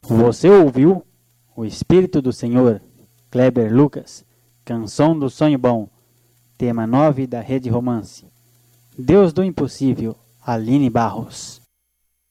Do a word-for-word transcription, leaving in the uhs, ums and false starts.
Você ouviu O Espírito do Senhor, Kleber Lucas, Canção do Sonho Bom, tema nove da Rede Romance. Deus do Impossível, Aline Barros.